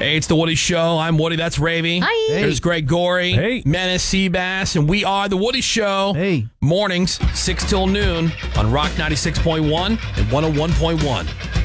Hey, it's the Woody Show. I'm Woody. That's Ravy. Hi. Hey. There's Greg Gorey. Hey. Menace Seabass. And we are the Woody Show. Hey. Mornings, 6 till noon on Rock 96.1 and 101.1.